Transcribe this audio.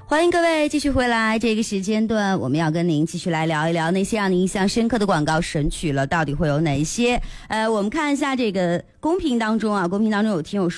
欢迎各位继续回来，这个时间段我们要跟您继续来聊一聊那些让您印象深刻的广告神曲了，到底会有哪一些？我们看一下这个公屏当中有听友